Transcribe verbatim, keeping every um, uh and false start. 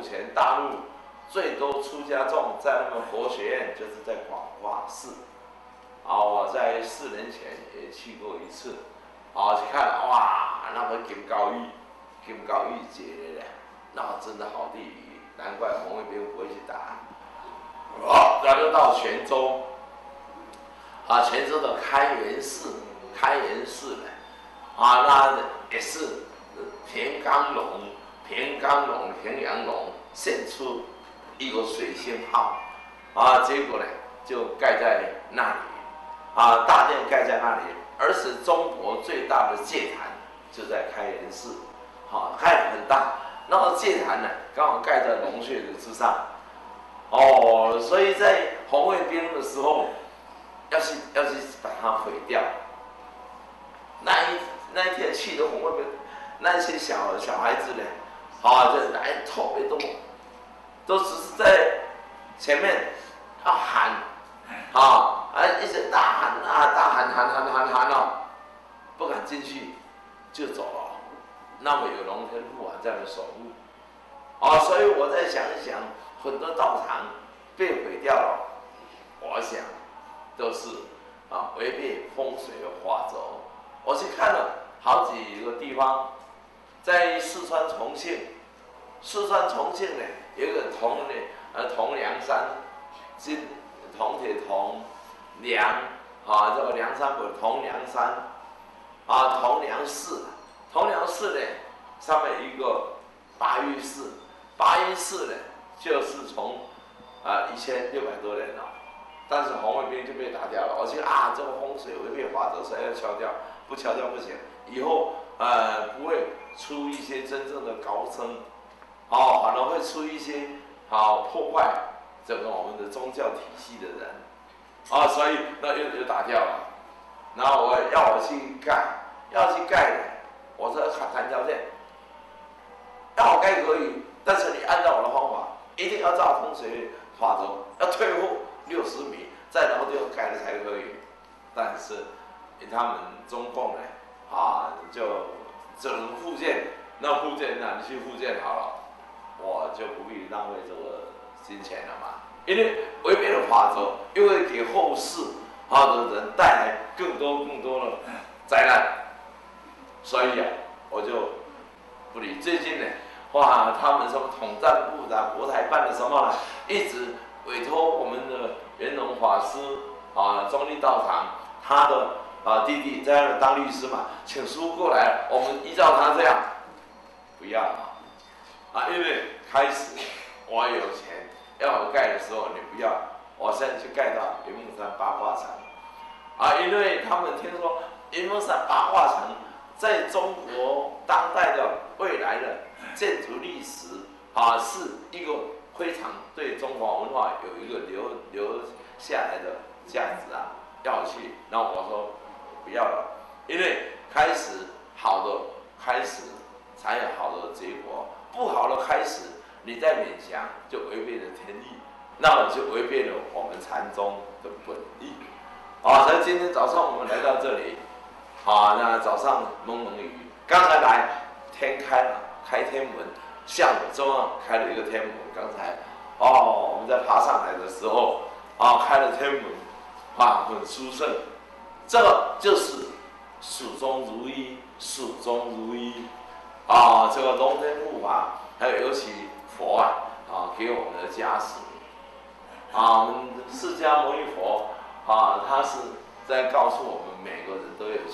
目前大陆最多出家众在那个佛学院，就是在广化寺。啊，我在四年前也去过一次，啊，去看哇，那个金高玉，金高玉姐的，那真的好地理，难怪红卫兵不会去打。哦，然后到泉州，啊，泉州的开元寺，开元寺呢，啊，那也是平冈龙，平冈龙，平阳龙献出一个水星号，啊，结果呢就盖在那里。啊，大殿盖在那里，而且中国最大的戒坛就在开元寺，好、啊，盖很大。那么戒坛呢，刚好盖在龙穴的之上，哦，所以在红卫兵的时候，要去要去把它毁掉。那一那一天去的红卫兵，那些小小孩子呢，啊，这来特别多，都只是在前面要喊，啊。啊！一直大喊啊，大喊喊喊喊喊哦，不敢进去就走了。那么有龙天护法在那守护，啊，所以我在想一想，很多道场被毁掉了，我想都是啊违背风水的法则。我去看了好几个地方，在四川重庆，四川重庆呢有一个铜呢呃铜梁山，金铜铁铜。梁啊，这个梁山伯铜梁山啊，铜梁寺，铜梁寺呢，上面有一个八玉寺，八玉寺呢，就是从啊一千六百多年了，但是红卫兵就被打掉了。我觉得啊，这个风水违背法则，所以要敲掉，不敲掉不行。以后呃不会出一些真正的高僧，哦，反而会出一些好、啊、破坏整个我们的宗教体系的人。啊，所以那又又打掉了，然后我要我去盖，要去盖的，我说谈谈条件，要我盖可以，但是你按照我的方法，一定要照风水法则，要退后六十米，在然后就盖了才可以。但是他们中共呢，啊，就只能复建，那复建那你去复建好了，我就不必浪费这个金钱了嘛。因为违背了法则，又会给后世好的人带来更多更多的灾难，所以啊，我就不理。最近呢，哇，他们什么统战部的、国台办的什么呢，一直委托我们的圆融法师啊，中立道场，他的啊弟弟在那当律师嘛，请书过来，我们依照他这样，不要啊，因为开始我有钱。要我盖的时候，你不要，我现在去盖到云梦山八卦城，啊，因为他们听说云梦山八卦城在中国当代的未来的建筑历史啊，是一个非常对中华文化有一个留留下来的价值啊，要去，那我说不要了，因为开始好的开始才有好的结果，不好的开始。你在勉强，就违背了天意，那就违背了我们禅宗的本意。啊，所以今天早上我们来到这里，啊，那早上蒙蒙雨，刚才来天开了，开天门，下午中央开了一个天门，刚才哦我们在爬上来的时候，啊开了天门，啊很殊胜，这个就是始终如一，始终如一，啊这个龙天护法，还有尤其。佛啊，啊，给我们的加持，啊，我们释迦牟尼佛啊，他是在告诉我们每个人都有。